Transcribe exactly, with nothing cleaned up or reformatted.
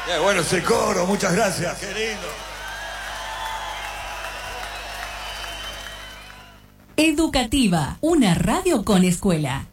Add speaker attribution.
Speaker 1: Qué bueno ese coro, muchas gracias. Qué lindo.
Speaker 2: Educativa, una radio con escuela.